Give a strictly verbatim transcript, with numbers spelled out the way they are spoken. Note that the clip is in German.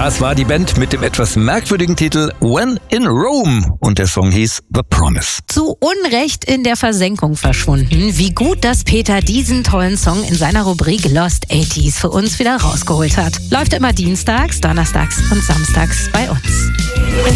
Das war die Band mit dem etwas merkwürdigen Titel When in Rome und der Song hieß The Promise. Zu Unrecht in der Versenkung verschwunden. Wie gut, dass Peter diesen tollen Song in seiner Rubrik Lost achtziger für uns wieder rausgeholt hat. Läuft immer dienstags, donnerstags und samstags bei uns.